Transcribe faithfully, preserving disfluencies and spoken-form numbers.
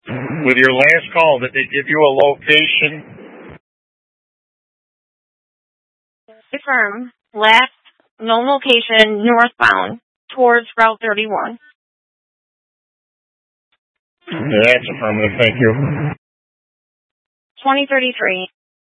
With your last call, did they give you a location? Confirm. Last known location northbound towards Route thirty-one. That's affirmative. Thank you. twenty thirty-three.